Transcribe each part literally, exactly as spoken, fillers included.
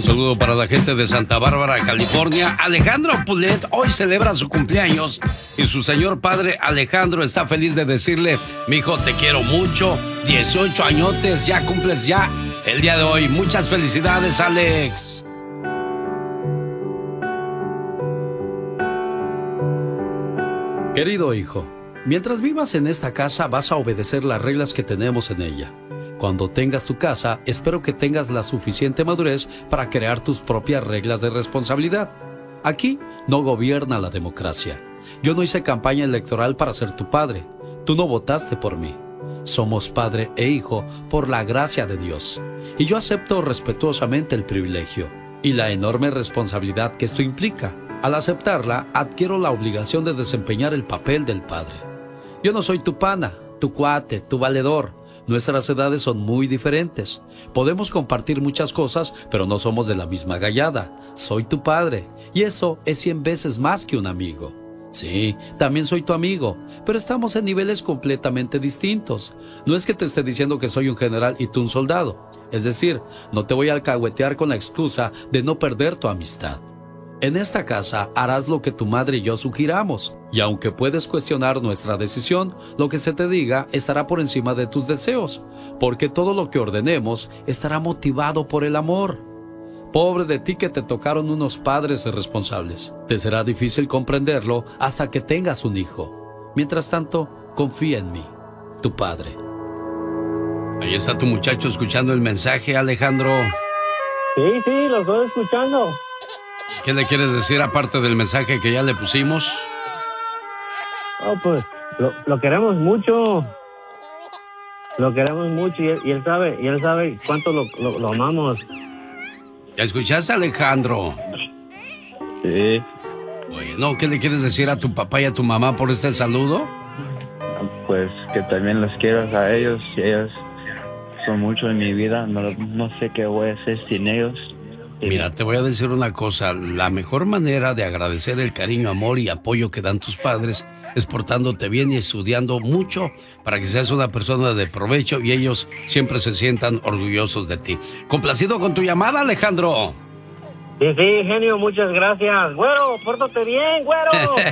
saludo para la gente de Santa Bárbara, California. Alejandro Pulet hoy celebra su cumpleaños y su señor padre Alejandro está feliz de decirle: mijo, te quiero mucho, dieciocho añotes, ya cumples ya el día de hoy. Muchas felicidades, Alex. Querido hijo, mientras vivas en esta casa vas a obedecer las reglas que tenemos en ella. Cuando tengas tu casa, espero que tengas la suficiente madurez para crear tus propias reglas de responsabilidad. Aquí no gobierna la democracia. Yo no hice campaña electoral para ser tu padre. Tú no votaste por mí. Somos padre e hijo por la gracia de Dios. Y yo acepto respetuosamente el privilegio y la enorme responsabilidad que esto implica. Al aceptarla, adquiero la obligación de desempeñar el papel del padre. Yo no soy tu pana, tu cuate, tu valedor. Nuestras edades son muy diferentes. Podemos compartir muchas cosas, pero no somos de la misma gallada. Soy tu padre, y eso es cien veces más que un amigo. Sí, también soy tu amigo, pero estamos en niveles completamente distintos. No es que te esté diciendo que soy un general y tú un soldado. Es decir, no te voy a alcahuetear con la excusa de no perder tu amistad. En esta casa harás lo que tu madre y yo sugiramos, y aunque puedes cuestionar nuestra decisión, lo que se te diga estará por encima de tus deseos, porque todo lo que ordenemos estará motivado por el amor. Pobre de ti que te tocaron unos padres irresponsables. Te será difícil comprenderlo hasta que tengas un hijo. Mientras tanto, confía en mí, tu padre. Ahí está tu muchacho escuchando el mensaje, Alejandro. Sí, sí, lo estoy escuchando. ¿Qué le quieres decir aparte del mensaje que ya le pusimos? Oh, pues, lo, lo queremos mucho. Lo queremos mucho y él, y él sabe, y él sabe cuánto lo, lo, lo amamos. ¿Ya escuchaste, Alejandro? Sí. Oye, no, ¿qué le quieres decir a tu papá y a tu mamá por este saludo? Pues que también los quiero a ellos, y ellos son mucho en mi vida, no, no sé qué voy a hacer sin ellos. Mira, te voy a decir una cosa, la mejor manera de agradecer el cariño, amor y apoyo que dan tus padres es portándote bien y estudiando mucho para que seas una persona de provecho y ellos siempre se sientan orgullosos de ti. Complacido con tu llamada, Alejandro. Sí, sí, genio, muchas gracias. Güero, pórtate bien, güero.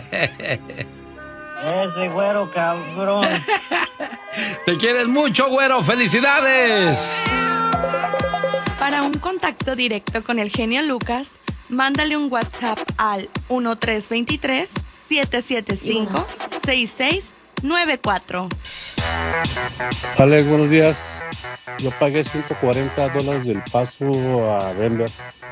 Ese güero, cabrón. Te quieres mucho, güero, felicidades. Para un contacto directo con el genio Lucas, mándale un WhatsApp al uno tres dos tres, siete siete cinco, seis seis nueve cuatro. Alex, buenos días. Yo pagué ciento cuarenta dólares del paso a Denver.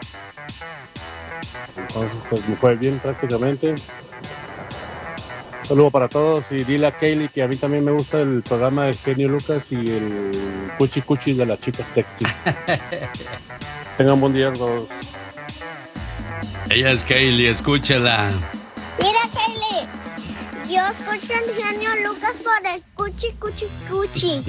Entonces, pues me fue bien prácticamente. Saludo para todos y dile a Kaylee que a mí también me gusta el programa de Genio Lucas y el Cuchi Cuchi de la chica sexy. Tengan buen día todos. Ella es Kaylee, escúchela. Mira, Kaylee, yo escucho al Genio Lucas por el Cuchi Cuchi Cuchi.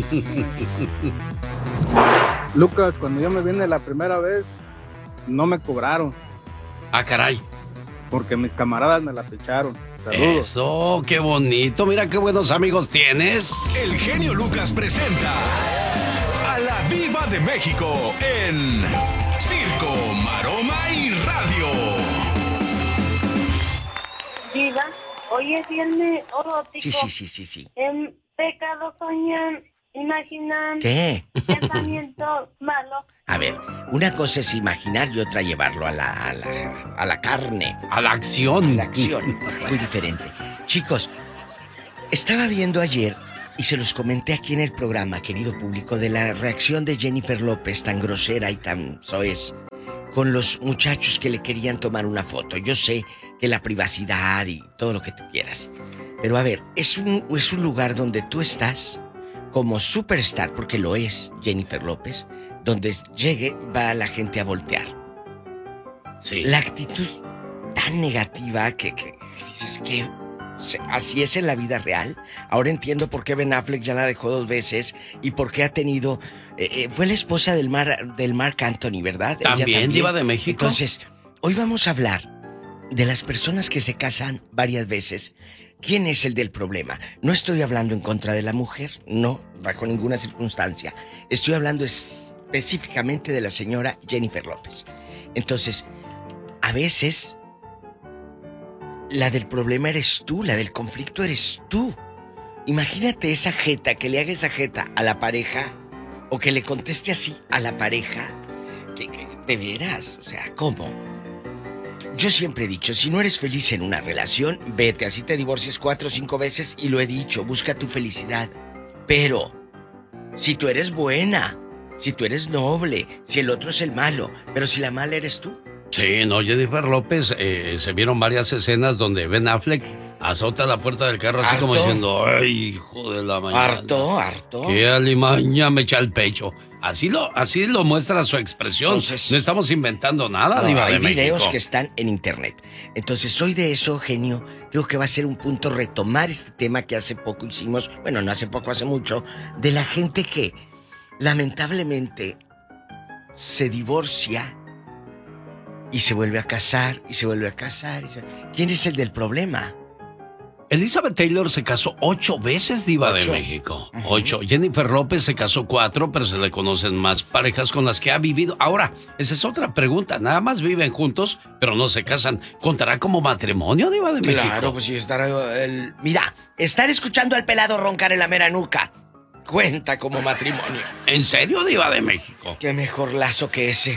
Lucas, cuando yo me vine la primera vez, no me cobraron. Ah, caray. Porque mis camaradas me la picharon. Saludos. Eso, qué bonito. Mira qué buenos amigos tienes. El Genio Lucas presenta a la Diva de México en Circo, Maroma y Radio. Diva, hoy es viernes erótico. Sí, sí, sí, sí, sí. En pecado soñan, imaginan. ¿Qué? Pensamientos malos. A ver, una cosa es imaginar y otra llevarlo a la, a la, a la carne. A la acción. A la acción. Muy diferente. Chicos, estaba viendo ayer, y se los comenté aquí en el programa, querido público, de la reacción de Jennifer López, tan grosera y tan soez, con los muchachos que le querían tomar una foto. Yo sé que la privacidad y todo lo que tú quieras. Pero a ver, es un, es un lugar donde tú estás como superstar, porque lo es Jennifer López, donde llegue va la gente a voltear. Sí. La actitud tan negativa que, que dices que así es en la vida real. Ahora entiendo por qué Ben Affleck ya la dejó dos veces y por qué ha tenido... Eh, eh, fue la esposa del, Mar, del Marc Anthony, ¿verdad? ¿También, Ella también, Diva de México? Entonces, hoy vamos a hablar de las personas que se casan varias veces. ¿Quién es el del problema? No estoy hablando en contra de la mujer, no, bajo ninguna circunstancia. Estoy hablando específicamente de la señora Jennifer López. Entonces, a veces, la del problema eres tú, la del conflicto eres tú. Imagínate esa jeta, que le haga esa jeta a la pareja, o que le conteste así a la pareja. Que, que, de veras, o sea, ¿cómo? Yo siempre he dicho, si no eres feliz en una relación, vete, así te divorcies cuatro o cinco veces, y lo he dicho, busca tu felicidad. Pero, si tú eres buena, si tú eres noble, si el otro es el malo, pero si la mala eres tú. Sí, no, Jennifer López, eh, se vieron varias escenas donde Ben Affleck azota la puerta del carro así ¿Harto? Como diciendo, ay, hijo de la mañana. Harto, harto. Que alimaña me echa el pecho. Así lo, así lo muestra su expresión. Entonces, no estamos inventando nada, no, Diva hay de México. Hay videos que están en internet. Entonces, soy de eso, genio. Creo que va a ser un punto retomar este tema que hace poco hicimos, bueno, no hace poco, hace mucho, de la gente que lamentablemente se divorcia y se vuelve a casar, y se vuelve a casar. Y se... ¿Quién es el del problema? Elizabeth Taylor se casó ocho veces, Diva ¿Ocho? De México. Uh-huh. Ocho. Jennifer López se casó cuatro, pero se le conocen más parejas con las que ha vivido. Ahora, esa es otra pregunta. Nada más viven juntos, pero no se casan. ¿Contará como matrimonio, Diva de México? Claro, pues sí, estará el... Mira, estar escuchando al pelado roncar en la mera nuca cuenta como matrimonio. ¿En serio, Diva de México? Qué mejor lazo que ese.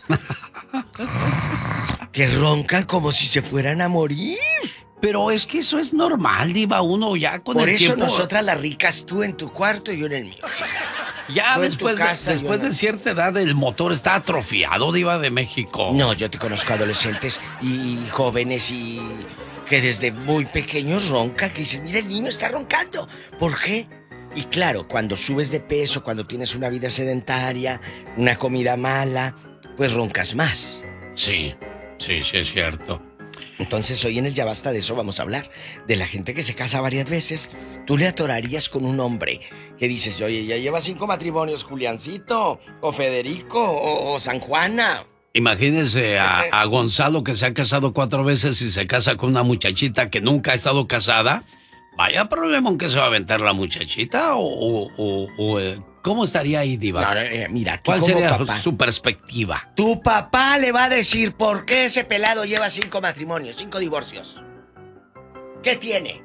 Que roncan como si se fueran a morir. Pero es que eso es normal, Diva, uno ya con Por el eso tiempo... nosotras las ricas, tú en tu cuarto y yo en el mío. Ya tú después, casa, de, después de cierta edad el motor está atrofiado, Diva de México. No, yo te conozco adolescentes y jóvenes y que desde muy pequeños ronca, que dicen, mira, el niño está roncando. ¿Por qué? Y claro, cuando subes de peso, cuando tienes una vida sedentaria, una comida mala, pues roncas más. Sí, sí, sí es cierto. Entonces hoy en el Ya Basta de eso vamos a hablar. De la gente que se casa varias veces. Tú le atorarías con un hombre que dices, oye, ya lleva cinco matrimonios, Juliancito, o Federico, o, o San Juana. Imagínense a, a Gonzalo, que se ha casado cuatro veces y se casa con una muchachita que nunca ha estado casada. Vaya problema en que se va a aventar la muchachita, o, o, o, o eh, ¿cómo estaría ahí, Diva? No, eh, mira, tú ¿cuál como sería papá, su perspectiva? Tu papá le va a decir por qué ese pelado lleva cinco matrimonios, cinco divorcios. ¿Qué tiene?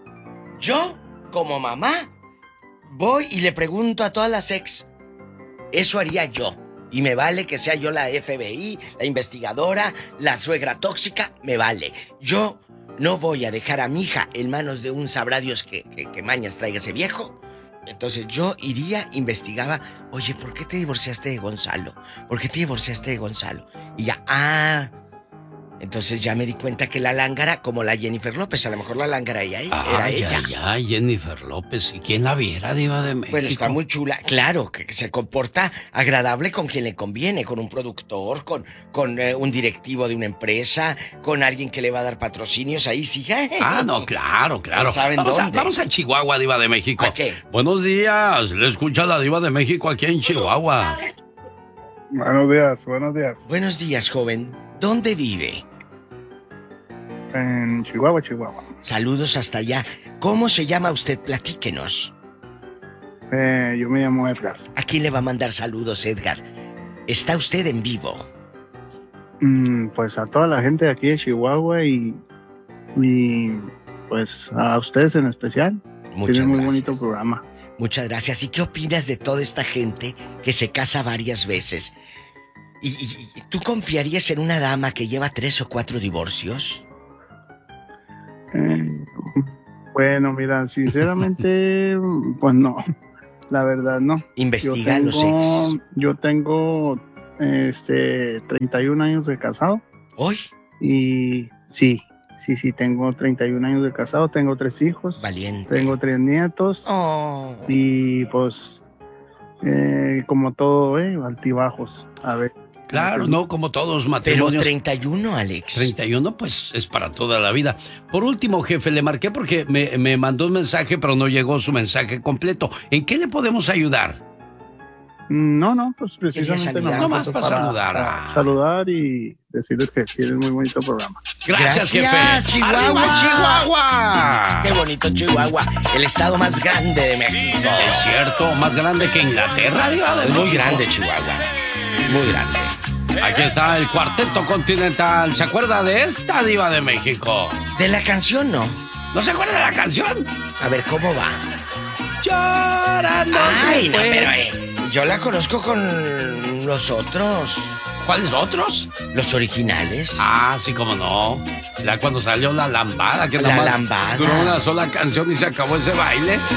Yo, como mamá, voy y le pregunto a todas las ex. Eso haría yo. Y me vale que sea yo la F B I, la investigadora, la suegra tóxica, me vale. Yo no voy a dejar a mi hija en manos de un sabrá Dios que, que, que mañas traiga ese viejo. Entonces yo iría, investigaba, oye, ¿por qué te divorciaste de Gonzalo? ¿Por qué te divorciaste de Gonzalo? Y ya, ah... Entonces ya me di cuenta que la lángara, como la Jennifer López, a lo mejor la lángara ella, ah, era ya, ella. Ya, Jennifer López. ¿Y quién la viera, Diva de México? Bueno, está muy chula. Claro, que se comporta agradable con quien le conviene, con un productor, con, con eh, un directivo de una empresa, con alguien que le va a dar patrocinios, ahí sí. Ah, no, claro, claro. ¿Saben vamos, dónde? A, vamos a Chihuahua, Diva de México. ¿A qué? Buenos días, le escucha la Diva de México aquí en Chihuahua. Buenos días, buenos días. Buenos días, joven. ¿Dónde vive? En Chihuahua, Chihuahua. Saludos hasta allá. ¿Cómo se llama usted? Platíquenos. Eh, yo me llamo Edgar. ¿A quién le va a mandar saludos, Edgar? Está usted en vivo. Mm, pues a toda la gente de aquí de Chihuahua y, y pues a ustedes en especial. Muchas Tienen muy gracias. bonito programa. Muchas gracias. ¿Y qué opinas de toda esta gente que se casa varias veces? ¿Y, y, y tú confiarías en una dama que lleva tres o cuatro divorcios? Eh, bueno, mira, sinceramente, pues no. La verdad, no. Investiga yo los tengo, ex. Yo tengo este, treinta y un años de casado. ¿Hoy? Y sí, sí, sí, tengo treinta y un años de casado, tengo tres hijos. Valiente. Tengo tres nietos. Oh. Y pues, eh, como todo, ¿eh? Altibajos. A ver. Claro, no, como todos matrimonios. Pero treinta y uno, Alex. treinta y uno, pues, es para toda la vida. Por último, jefe, le marqué porque me, me mandó un mensaje, pero no llegó su mensaje completo. ¿En qué le podemos ayudar? No, no, pues precisamente saludar, nomás para, para saludar. Para saludar y decirles que tienen muy bonito programa. Gracias, Gracias, jefe. Chihuahua. ¡Arriba, Chihuahua! Qué bonito Chihuahua, el estado más grande de México. Es cierto, más grande que Inglaterra, Diva de Es muy México. grande Chihuahua, muy grande. Aquí está el Cuarteto Continental. ¿Se acuerda de esta diva de México? De la canción, ¿no? ¿No se acuerda de la canción? A ver, ¿cómo va? Llorando. Ay, no, pero eh, yo la conozco con los otros. ¿Cuáles otros? Los originales. Ah, sí, cómo no. Ya cuando salió La Lambada, que La nada más Lambada. duró una sola canción y se acabó ese baile.